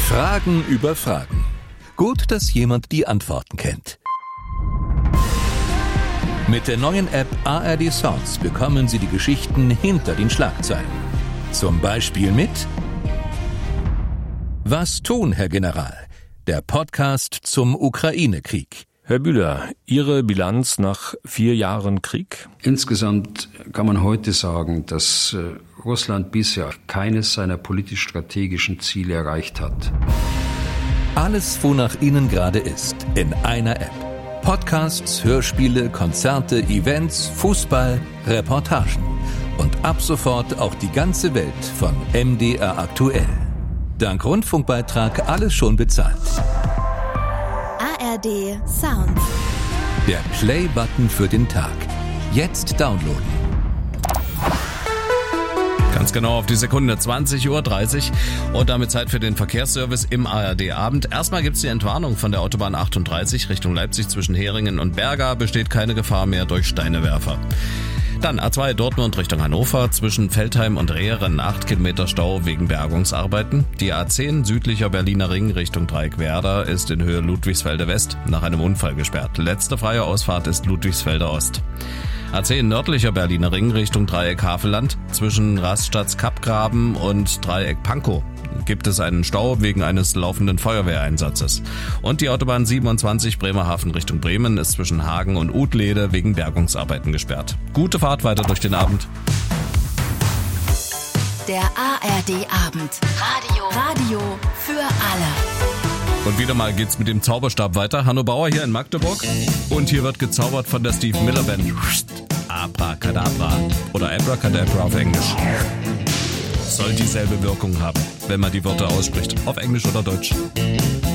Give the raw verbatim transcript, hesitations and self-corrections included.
Fragen über Fragen. Gut, dass jemand die Antworten kennt. Mit der neuen App A R D Sounds bekommen Sie die Geschichten hinter den Schlagzeilen. Zum Beispiel mit Was tun, Herr General? Der Podcast zum Ukraine-Krieg. Herr Bühler, Ihre Bilanz nach vier Jahren Krieg? Insgesamt kann man heute sagen, dass Russland bisher keines seiner politisch-strategischen Ziele erreicht hat. Alles, wonach Ihnen gerade ist, in einer App. Podcasts, Hörspiele, Konzerte, Events, Fußball, Reportagen. Und ab sofort auch die ganze Welt von M D R aktuell. Dank Rundfunkbeitrag alles schon bezahlt. A R D Sounds. Der Play-Button für den Tag. Jetzt downloaden. Ganz genau auf die Sekunde, zwanzig Uhr dreißig und damit Zeit für den Verkehrsservice im A R D-Abend. Erstmal gibt's die Entwarnung von der Autobahn achtunddreißig Richtung Leipzig zwischen Heringen und Berga. Besteht keine Gefahr mehr durch Steinewerfer. Dann A zwei Dortmund Richtung Hannover, zwischen Veltheim und Rehren acht Kilometer Stau wegen Bergungsarbeiten. Die A zehn südlicher Berliner Ring Richtung Dreieckwerder ist in Höhe Ludwigsfelde West nach einem Unfall gesperrt. Letzte freie Ausfahrt ist Ludwigsfelder Ost. A zehn nördlicher Berliner Ring Richtung Dreieck Havelland, zwischen Raststadt Kappgraben und Dreieck Pankow gibt es einen Stau wegen eines laufenden Feuerwehreinsatzes. Und die Autobahn siebenundzwanzig Bremerhaven Richtung Bremen ist zwischen Hagen und Utlede wegen Bergungsarbeiten gesperrt. Gute Fahrt weiter durch den Abend. Der A R D-Abend. Radio. Radio für alle. Und wieder mal geht's mit dem Zauberstab weiter. Hanno Bauer hier in Magdeburg. Und hier wird gezaubert von der Steve Miller Band. Abracadabra. Oder Abracadabra auf Englisch. Soll dieselbe Wirkung haben, wenn man die Wörter ausspricht. Auf Englisch oder Deutsch.